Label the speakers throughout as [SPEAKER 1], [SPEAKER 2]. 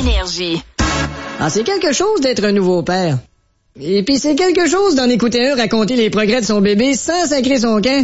[SPEAKER 1] Énergie.
[SPEAKER 2] Ah, c'est quelque chose d'être un nouveau père. Et puis c'est quelque chose d'en écouter un raconter les progrès de son bébé sans sacrer son camp.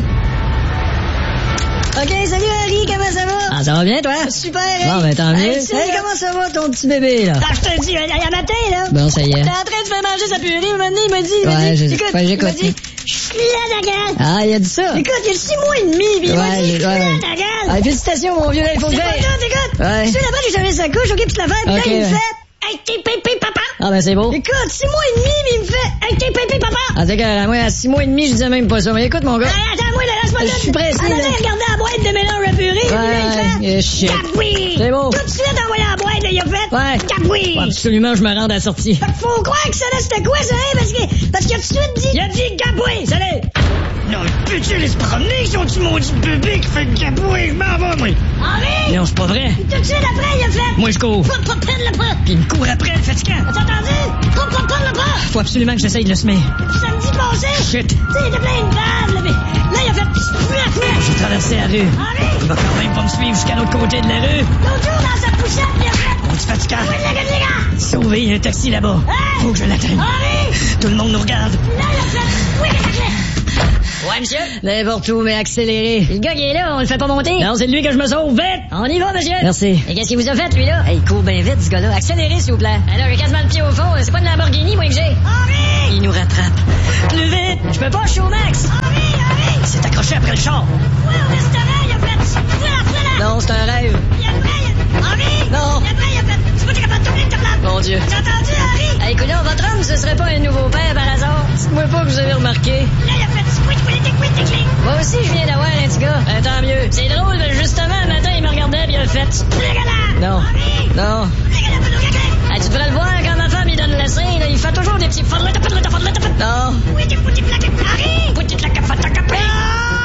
[SPEAKER 2] OK, salut Harry, comment ça va?
[SPEAKER 3] Ah, ça va bien, toi?
[SPEAKER 2] Super, Harry.
[SPEAKER 3] Bon, ben tant mieux.
[SPEAKER 2] Hey, comment ça va ton petit bébé, là?
[SPEAKER 3] Ah, je te dis, il y a matin, là.
[SPEAKER 2] Bon, ça y est.
[SPEAKER 3] T'es en train de faire manger sa purée, un moment donné, il m'a dit,
[SPEAKER 2] j'écoute.
[SPEAKER 3] il m'a dit, je suis là, ta gueule.
[SPEAKER 2] Ah, il a dit ça.
[SPEAKER 3] Écoute, il y a 6 mois et demi, puis il m'a dit, je suis là, ta gueule.
[SPEAKER 2] Ah, félicitations, mon vieux, là, il faut que
[SPEAKER 3] C'est pas
[SPEAKER 2] j'aille.
[SPEAKER 3] ça, écoute.
[SPEAKER 2] Ouais.
[SPEAKER 3] Tu sais, là-bas, j'ai jamais sa couche, OK, puis la fête, puis
[SPEAKER 2] Ok,
[SPEAKER 3] là, il me
[SPEAKER 2] ouais.
[SPEAKER 3] fait, hey, t'es pépé, papa.
[SPEAKER 2] Ah, ben c'est beau.
[SPEAKER 3] Écoute, 6 mois et demi, puis il me fait, hey, t'es pépé, papa.
[SPEAKER 2] Ah, c'est que, moi, à 6 mois et demi, je disais même pas ça. Mais écoute, mon gars.
[SPEAKER 3] Attends-moi, là, laisse-moi là.
[SPEAKER 2] Je suis pressé,
[SPEAKER 3] Ah,
[SPEAKER 2] là.
[SPEAKER 3] regardez la boîte de mélange à purée, puis là, il fait,
[SPEAKER 2] shit.
[SPEAKER 3] Gaboui.
[SPEAKER 2] C'est beau.
[SPEAKER 3] Tout de suite, envoyé la boîte, là, il a fait,
[SPEAKER 2] Ouais.
[SPEAKER 3] Gaboui.
[SPEAKER 2] Faut absolument, je me rende à la sortie.
[SPEAKER 3] Fait qu'il faut croire que ça là, c'était quoi, ça, hein? Parce qu'il a tout de suite dit... Il a dit Gaboui, salut!
[SPEAKER 4] Non, mais peux-tu aller se promener, son petit maudit bébé qui fait Gaboui? Je m'en vais, moi.
[SPEAKER 3] Henri!
[SPEAKER 2] Non, c'est pas vrai.
[SPEAKER 3] Puis tout de suite après, il a fait...
[SPEAKER 2] Moi, je cours.
[SPEAKER 3] Pas le pas!
[SPEAKER 2] Puis il me court après, le fatigant.
[SPEAKER 3] T'as entendu? Pas le pas!
[SPEAKER 2] Faut absolument que j'essaye de le semer.
[SPEAKER 3] Puis samedi passé...
[SPEAKER 2] Shit.
[SPEAKER 3] Tu sais, il était plein de balles, là, mais... Là, il a fait...
[SPEAKER 2] J'ai traversé la rue.
[SPEAKER 3] Henri!
[SPEAKER 2] Il va quand même pas me suivre jusqu'à l'autre côté de la rue.
[SPEAKER 3] L'autre jour, dans sa poussette, il a fait...
[SPEAKER 2] Mon petit fatigant.
[SPEAKER 3] Oui, les gars!
[SPEAKER 2] Sauvé, il y a un taxi là-bas.
[SPEAKER 3] Hey!
[SPEAKER 2] Faut que je l'atteigne.
[SPEAKER 3] Henri!
[SPEAKER 2] Tout le monde nous regarde.
[SPEAKER 3] Puis là, il a fait... Oui, les gars!
[SPEAKER 2] Ouais, monsieur? N'importe où, mais accéléré.
[SPEAKER 3] Le gars qui est là, on le fait pas monter?
[SPEAKER 2] Non, c'est de lui que je me sauve. Vite!
[SPEAKER 3] On y va, monsieur!
[SPEAKER 2] Merci.
[SPEAKER 3] Et qu'est-ce qu'il vous a fait, lui, là?
[SPEAKER 2] Hey, il court bien vite, ce gars-là. Accélérez, s'il vous plaît.
[SPEAKER 3] Alors, j'ai quasiment le pied au fond. C'est pas une Lamborghini, moi, que j'ai. Henri!
[SPEAKER 2] Il nous rattrape. Plus vite! Je peux pas, je suis au max.
[SPEAKER 3] Henri!
[SPEAKER 2] Il s'est accroché après le char.
[SPEAKER 3] Ouais, au restaurant, il a fait... Voilà!
[SPEAKER 2] Non, c'est un rêve.
[SPEAKER 3] Il a fait... Henri!
[SPEAKER 2] Non.
[SPEAKER 3] Il a fait... C'est pas que t'es capable de tourner le tablade.
[SPEAKER 2] Mon Dieu.
[SPEAKER 3] T'as entendu, Henri?
[SPEAKER 2] Hey, écoutez, votre homme, ce serait pas un nouveau père par hasard? Dites-moi pas que vous avez remarqué.
[SPEAKER 3] Là, il a fait...
[SPEAKER 2] Moi aussi, je viens d'avoir un petit gars. Tant mieux. C'est drôle, mais justement, un matin, il me regardait puis il a fait... Non.
[SPEAKER 3] Henri!
[SPEAKER 2] Non.
[SPEAKER 3] Regarde,
[SPEAKER 2] Hey, tu devrais le voir quand ma femme, il donne le sein, là, il